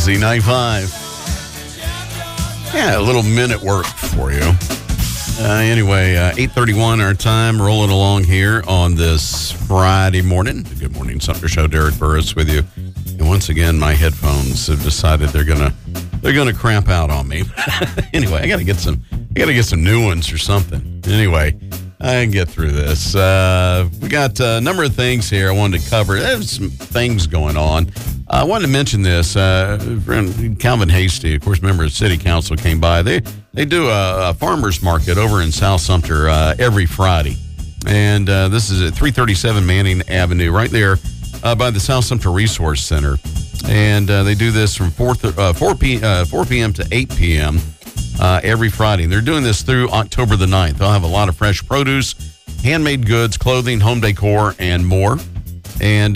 Z95. Yeah, a little minute work for you. Anyway, 8:31 our time, rolling along here on this Friday morning. The Good Morning Sumter Show. Derek Burris with you. And once again, my headphones have decided they're gonna crap out on me. Anyway, I gotta get some new ones or something. Anyway, I can get through this. We got a number of things here I wanted to cover. There's some things going on. I wanted to mention this. Friend Calvin Hasty, of course, member of City Council, came by. They do a farmer's market over in South Sumter every Friday. And this is at 337 Manning Avenue, right there by the South Sumter Resource Center. And they do this from 4 p.m. to 8 p.m. Every Friday. They're doing this through October the 9th. They'll have a lot of fresh produce, handmade goods, clothing, home decor, and more. And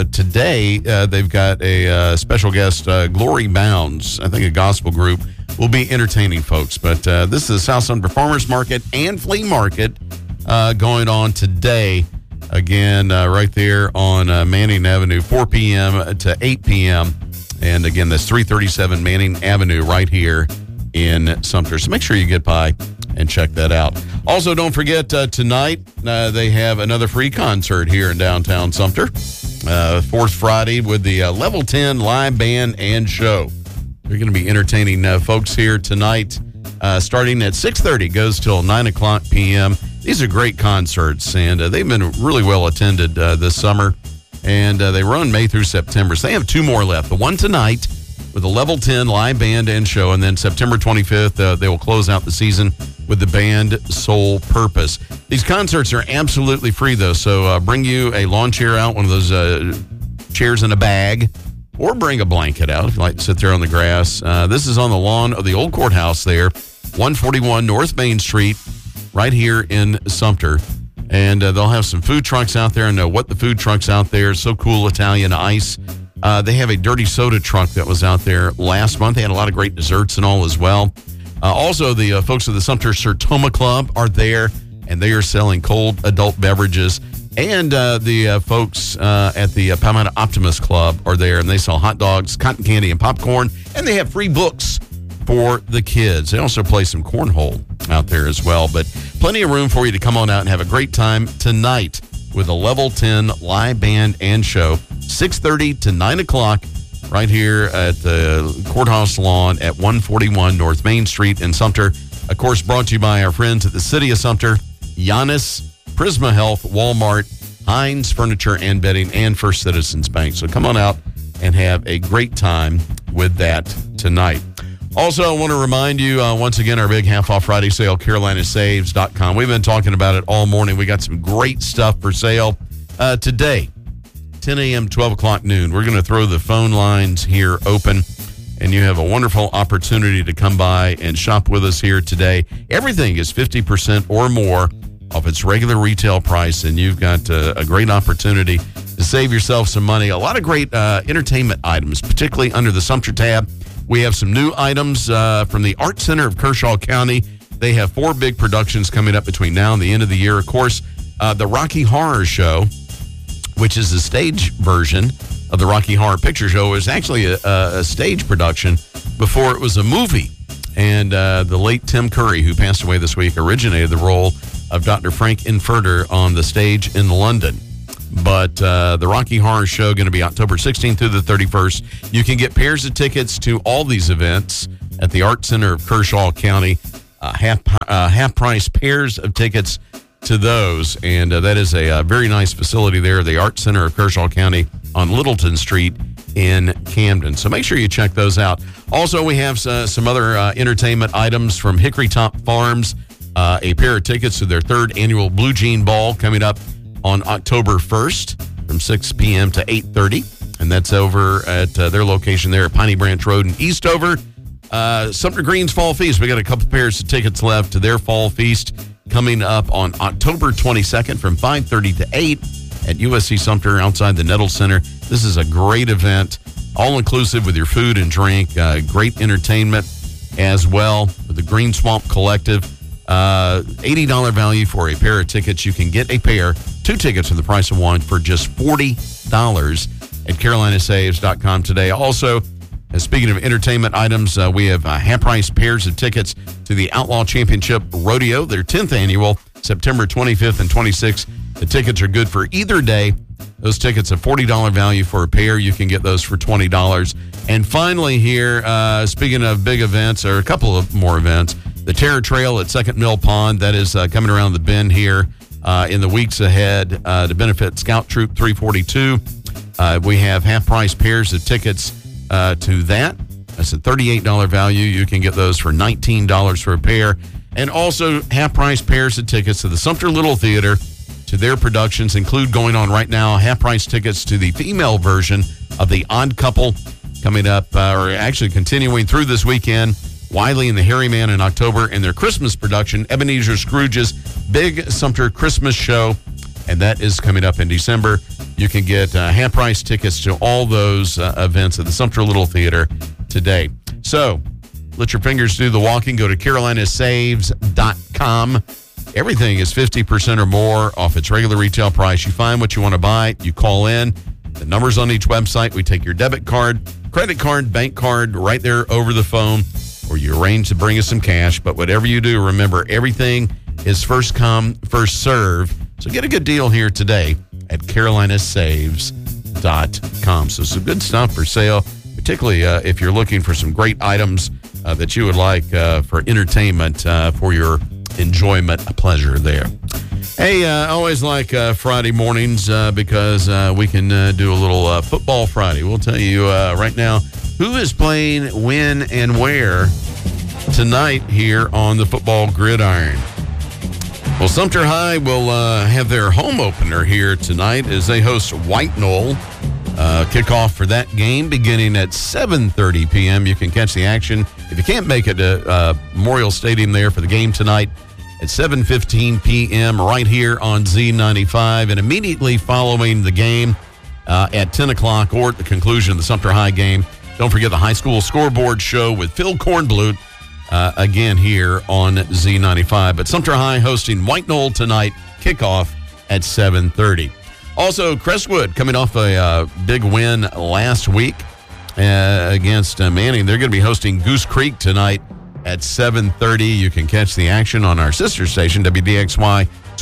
today, they've got a special guest, Glory Bounds, I think a gospel group, will be entertaining folks. But this is the South Sumter Farmers Market and Flea Market going on today. Again, right there on Manning Avenue, 4 p.m. to 8 p.m. And again, that's 337 Manning Avenue right here in Sumter. So make sure you get by and check that out. Also, don't forget, tonight they have another free concert here in downtown Sumter. Fourth Friday with the Level 10 Live Band and Show. They're going to be entertaining folks here tonight, starting at 6:30, goes till 9 o'clock p.m. These are great concerts, and they've been really well attended this summer, and they run May through September. So they have two more left. The one tonight with the Level 10 Live Band and Show, and then September 25th, they will close out the season with the band Soul Purpose. These concerts are absolutely free, though, so bring you a lawn chair out, one of those chairs in a bag, or bring a blanket out if you like to sit there on the grass. This is on the lawn of the old courthouse there, 141 North Main Street, right here in Sumter. And they'll have some food trucks out there. And what the food trucks out there, So Cool Italian Ice. They have a dirty soda truck that was out there last month. They had a lot of great desserts and all as well. Also, the folks of the Sumter Sertoma Club are there, and they are selling cold adult beverages. And the folks at the Palmetto Optimist Club are there, and they sell hot dogs, cotton candy, and popcorn. And they have free books for the kids. They also play some cornhole out there as well. But plenty of room for you to come on out and have a great time tonight with a Level 10 Live Band and Show, 6:30 to 9 o'clock. Right here at the courthouse lawn at 141 North Main Street in Sumter. Of course, brought to you by our friends at the City of Sumter, Giannis, Prisma Health, Walmart, Heinz Furniture and Bedding, and First Citizens Bank. So come on out and have a great time with that tonight. Also, I want to remind you, once again, our big half-off Friday sale, CarolinaSaves.com. We've been talking about it all morning. We got some great stuff for sale today. 10 a.m., 12 o'clock noon. We're going to throw the phone lines here open, and you have a wonderful opportunity to come by and shop with us here today. Everything is 50% or more off its regular retail price, and you've got a great opportunity to save yourself some money. A lot of great entertainment items, particularly under the Sumter tab. We have some new items from the Art Center of Kershaw County. They have 4 big productions coming up between now and the end of the year. Of course, the Rocky Horror Show, which is the stage version of the Rocky Horror Picture Show, is actually a stage production before it was a movie. And the late Tim Curry, who passed away this week, originated the role of Dr. Frank Infurter on the stage in London. But the Rocky Horror Show going to be October 16th through the 31st. You can get pairs of tickets to all these events at the Art Center of Kershaw County. Half-price pairs of tickets to those, and that is a very nice facility there, the Art Center of Kershaw County on Littleton Street in Camden. So make sure you check those out. Also, we have some other entertainment items from Hickory Top Farms, a pair of tickets to their 3rd annual Blue Jean Ball coming up on October 1st from 6 p.m. to 8:30, and that's over at their location there at Piney Branch Road in Eastover. Sumter Green's Fall Feast, we got a couple pairs of tickets left to their Fall Feast coming up on October 22nd from 5:30 to 8 at USC Sumter outside the Nettle Center. This is a great event, all-inclusive with your food and drink, great entertainment as well with the Green Swamp Collective. $80 value for a pair of tickets. You can get a pair, 2 tickets for the price of one for just $40 at CarolinaSaves.com today. Also, And speaking of entertainment items, we have half-price pairs of tickets to the Outlaw Championship Rodeo, their 10th annual, September 25th and 26th. The tickets are good for either day. Those tickets have $40 value for a pair. You can get those for $20. And finally here, speaking of big events, or a couple of more events, the Terror Trail at Second Mill Pond, that is coming around the bend here in the weeks ahead to benefit Scout Troop 342. We have half-price pairs of tickets to that. That's a $38 value. You can get those for $19 for a pair. And also half-price pairs of tickets to the Sumter Little Theater to their productions include going on right now half-price tickets to the female version of The Odd Couple coming up, or actually continuing through this weekend. Wiley and the Hairy Man in October, and their Christmas production, Ebenezer Scrooge's Big Sumter Christmas Show, and that is coming up in December. You can get half-price tickets to all those events at the Sumter Little Theater today. So, let your fingers do the walking. Go to carolinasaves.com. Everything is 50% or more off its regular retail price. You find what you want to buy. You call in. The numbers on each website. We take your debit card, credit card, bank card right there over the phone, or you arrange to bring us some cash. But whatever you do, remember, everything is first come, first serve. So get a good deal here today at carolinasaves.com. So some good stuff for sale, particularly if you're looking for some great items that you would like for entertainment for your enjoyment, a pleasure there. Hey, I always like Friday mornings because we can do a little Football Friday. We'll tell you right now who is playing when and where tonight here on the Football Gridiron. Well, Sumter High will have their home opener here tonight as they host White Knoll. Kickoff for that game beginning at 7:30 p.m. You can catch the action. If you can't make it to Memorial Stadium there for the game tonight, at 7:15 p.m. right here on Z95. And immediately following the game at 10 o'clock or at the conclusion of the Sumter High game, don't forget the high school scoreboard show with Phil Kornblut again here on Z95. But Sumter High hosting White Knoll tonight, kickoff at 7:30. Also, Crestwood coming off a big win last week against Manning. They're going to be hosting Goose Creek tonight at 7:30. You can catch the action on our sister station, WDXY,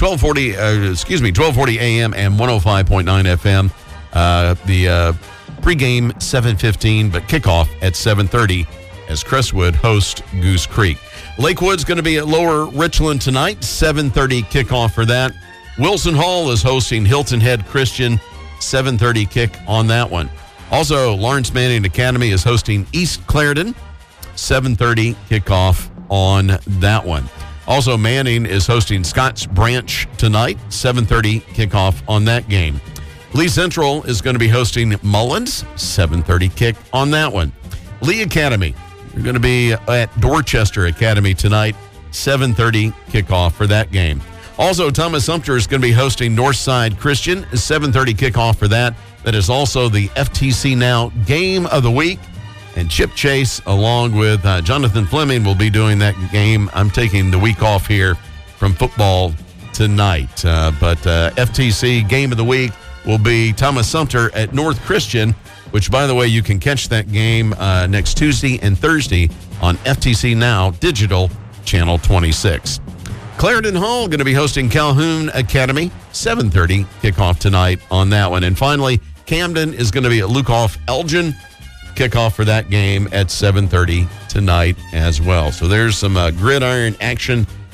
1240 AM and 105.9 FM. The pregame 7:15, but kickoff at 7:30 as Crestwood hosts Goose Creek. Lakewood's going to be at Lower Richland tonight, 7:30 kickoff for that. Wilson Hall is hosting Hilton Head Christian, 7:30 kick on that one. Also, Lawrence Manning Academy is hosting East Clarendon, 7:30 kickoff on that one. Also, Manning is hosting Scotts Branch tonight, 7:30 kickoff on that game. Lee Central is going to be hosting Mullins, 7:30 kick on that one. Lee Academy, you're going to be at Dorchester Academy tonight, 7:30 kickoff for that game. Also, Thomas Sumter is going to be hosting Northside Christian, 7:30 kickoff for that. That is also the FTC Now Game of the Week. And Chip Chase, along with Jonathan Fleming, will be doing that game. I'm taking the week off here from football tonight. But FTC Game of the Week will be Thomas Sumter at North Christian, which, by the way, you can catch that game next Tuesday and Thursday on FTC Now Digital Channel 26. Clarendon Hall going to be hosting Calhoun Academy, 7:30 kickoff tonight on that one. And finally, Camden is going to be at Lukoff Elgin, kickoff for that game at 7:30 tonight as well. So there's some gridiron action